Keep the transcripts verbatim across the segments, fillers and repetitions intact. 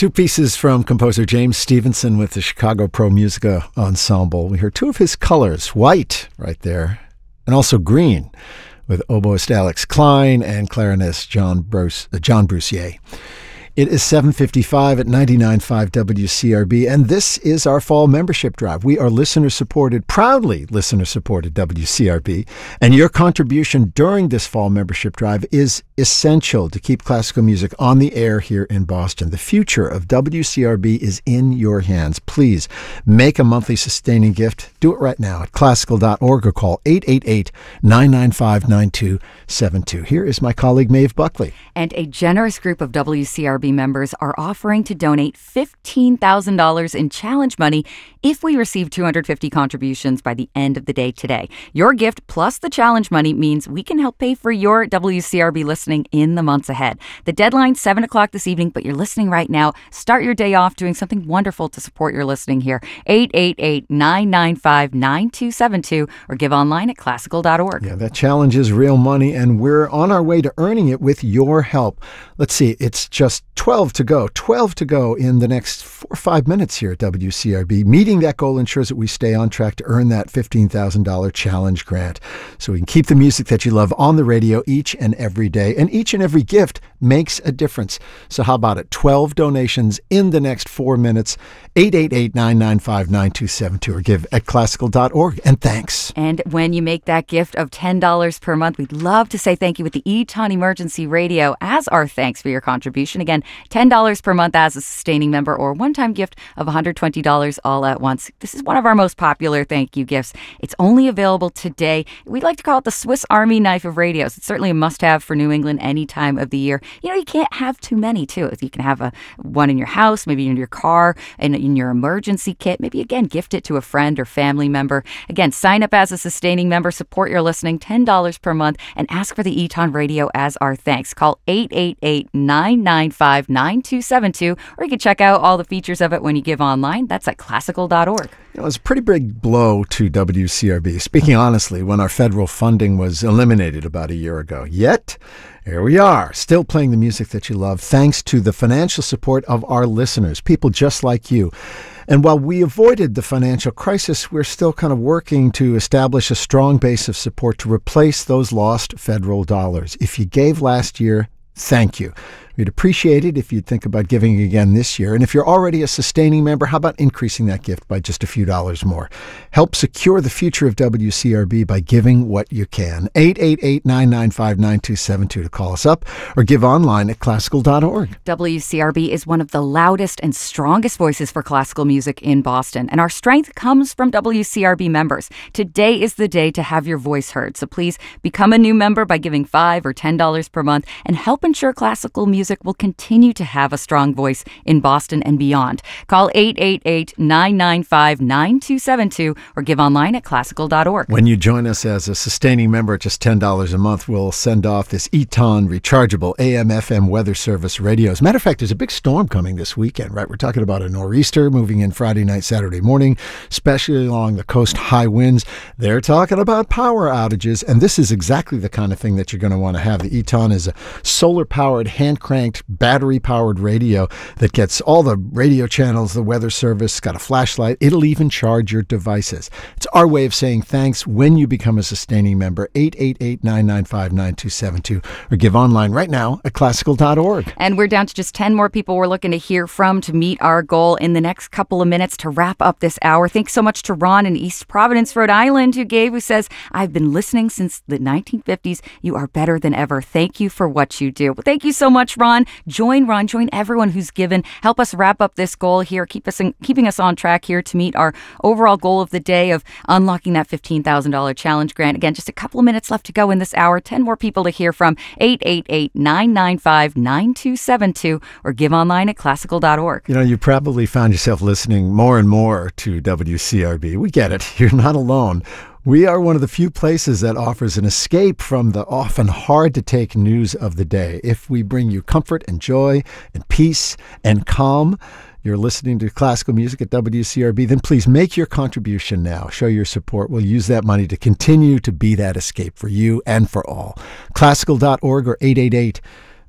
Two pieces from composer James Stevenson with the Chicago Pro Musica Ensemble. We heard two of his colors, white right there, and also green, with oboist Alex Klein and clarinist John Bruce, uh, John Brucier. It is seven fifty-five at ninety-nine point five W C R B, and this is our fall membership drive. We are listener-supported, proudly listener-supported W C R B, and your contribution during this fall membership drive is essential to keep classical music on the air here in Boston. The future of W C R B is in your hands. Please make a monthly sustaining gift. Do it right now at classical dot org or call eight eight eight, nine nine five, nine two seven two. Here is my colleague Maeve Buckley. And a generous group of W C R B members are offering to donate fifteen thousand dollars in challenge money if we receive two hundred fifty contributions by the end of the day today. Your gift plus the challenge money means we can help pay for your W C R B listening in the months ahead. The deadline's seven o'clock this evening, but you're listening right now. Start your day off doing something wonderful to support your listening here. eight eight eight, nine nine five, nine two seven two or give online at classical dot org. Yeah, that challenge is real money, and we're on our way to earning it with your help. Let's see, it's just twelve to go. twelve to go in the next four or five minutes here at W C R B. Meeting that goal ensures that we stay on track to earn that fifteen thousand dollars challenge grant so we can keep the music that you love on the radio each and every day. And each and every gift makes a difference. So how about it? twelve donations in the next four minutes. eight eight eight, nine nine five, nine two seven two or give at classical dot org. And thanks. And when you make that gift of ten dollars per month, we'd love to say thank you with the Eton Emergency Radio as our thanks for your contribution. Again, ten dollars per month as a sustaining member or a one-time gift of one hundred twenty dollars all at once. This is one of our most popular thank you gifts. It's only available today. We like to call it the Swiss Army knife of radios. It's certainly a must-have for New England any time of the year. You know, you can't have too many, too. You can have a one in your house, maybe in your car, and in your emergency kit. Maybe, again, gift it to a friend or family member. Again, sign up as a sustaining member, support your listening, ten dollars per month, and ask for the Eton Radio as our thanks. Call eight eight eight, nine nine five, nine two seven two, or you can check out all the features of it when you give online. That's at classical dot org. You know, it was a pretty big blow to W C R B, speaking honestly, when our federal funding was eliminated about a year ago. Yet, here we are, still playing the music that you love, thanks to the financial support of our listeners, people just like you. And while we avoided the financial crisis, we're still kind of working to establish a strong base of support to replace those lost federal dollars. If you gave last year, thank you. We'd appreciate it if you'd think about giving again this year. And if you're already a sustaining member, how about increasing that gift by just a few dollars more? Help secure the future of W C R B by giving what you can. eight eight eight, nine nine five, nine two seven two to call us up or give online at classical dot org. W C R B is one of the loudest and strongest voices for classical music in Boston, and our strength comes from W C R B members. Today is the day to have your voice heard, so please become a new member by giving five dollars or ten dollars per month and help ensure classical music will continue to have a strong voice in Boston and beyond. Call eight eight eight, nine nine five, nine two seven two or give online at classical dot org. When you join us as a sustaining member at just ten dollars a month, we'll send off this Eton rechargeable A M F M weather service radio. As a matter of fact, there's a big storm coming this weekend, right? We're talking about a nor'easter moving in Friday night, Saturday morning, especially along the coast, high winds. They're talking about power outages, and this is exactly the kind of thing that you're going to want to have. The Eton is a solar-powered, hand-cranked, battery-powered radio that gets all the radio channels, the weather service, got a flashlight. It'll even charge your devices. It's our way of saying thanks when you become a sustaining member. eight eight eight, nine nine five, nine two seven two or give online right now at classical dot org. And we're down to just ten more people we're looking to hear from to meet our goal in the next couple of minutes to wrap up this hour. Thanks so much to Ron in East Providence, Rhode Island, who gave, who says, I've been listening since the nineteen fifties. You are better than ever. Thank you for what you do. Well, thank you so much, Ron. Join Ron, join everyone who's given. Help us wrap up this goal here, keep us in, keeping us on track here to meet our overall goal of the day of unlocking that fifteen thousand dollars challenge grant. Again, just a couple of minutes left to go in this hour. ten more people to hear from. eight eight eight, nine nine five, nine two seven two or give online at classical dot org. You know, you probably found yourself listening more and more to W C R B. We get it. You're not alone. We are one of the few places that offers an escape from the often hard-to-take news of the day. If we bring you comfort and joy and peace and calm, you're listening to classical music at W C R B, then please make your contribution now. Show your support. We'll use that money to continue to be that escape for you and for all. classical dot org or eight eight eight,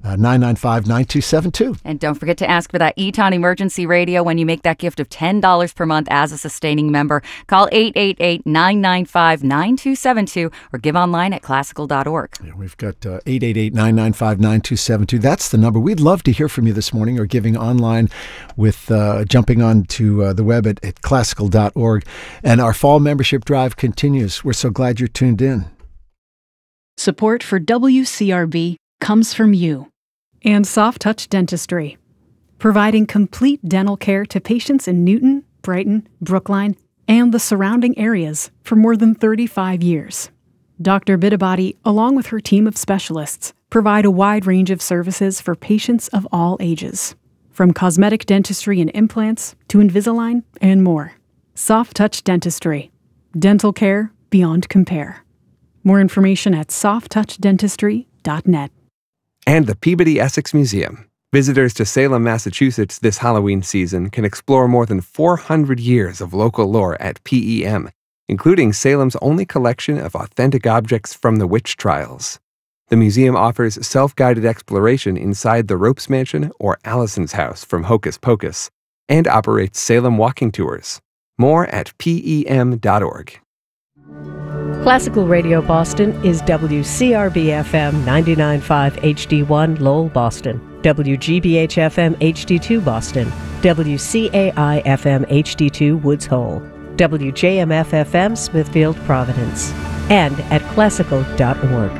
Uh, nine nine five, nine two seven two. And don't forget to ask for that Eton Emergency Radio when you make that gift of ten dollars per month as a sustaining member. Call eight eight eight, nine nine five, nine two seven two or give online at classical dot org. Yeah, we've got uh, eight eight eight, nine nine five, nine two seven two. That's the number. We'd love to hear from you this morning or giving online with uh, jumping on to uh, the web at, at classical dot org. And our fall membership drive continues. We're so glad you're tuned in. Support for W C R B comes from you and Soft Touch Dentistry, providing complete dental care to patients in Newton, Brighton, Brookline, and the surrounding areas for more than thirty-five years. Doctor Biddabody, along with her team of specialists, provide a wide range of services for patients of all ages, from cosmetic dentistry and implants to Invisalign and more. Soft Touch Dentistry, dental care beyond compare. More information at soft touch dentistry dot net. And the Peabody Essex Museum. Visitors to Salem, Massachusetts this Halloween season can explore more than four hundred years of local lore at P E M, including Salem's only collection of authentic objects from the witch trials. The museum offers self-guided exploration inside the Ropes Mansion or Allison's house from Hocus Pocus, and operates Salem walking tours. More at P E M dot org. Classical Radio Boston is W C R B F M ninety-nine point five H D one Lowell, Boston, W G B H F M H D two Boston, W C A I F M H D two Woods Hole, W J M F F M Smithfield, Providence, and at classical dot org.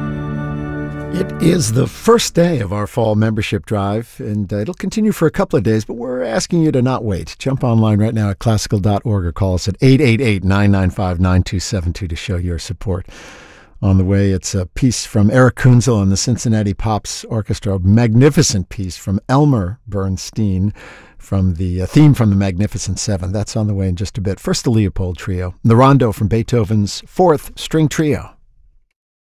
It is the first day of our fall membership drive, and uh, it'll continue for a couple of days, but we're asking you to not wait. Jump online right now at classical dot org or call us at eight eight eight, nine nine five, nine two seven two to show your support. On the way, it's a piece from Eric Kunzel and the Cincinnati Pops Orchestra, a magnificent piece from Elmer Bernstein from the uh, theme from the Magnificent Seven. That's on the way in just a bit. First, the Leopold Trio, the Rondo from Beethoven's Fourth String Trio.